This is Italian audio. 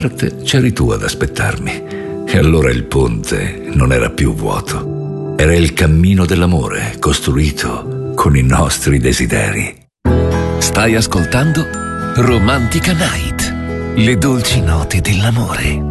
C'eri tu ad aspettarmi, e allora il ponte non era più vuoto. Era il cammino dell'amore costruito con i nostri desideri. Stai ascoltando Romantica Night, le dolci note dell'amore.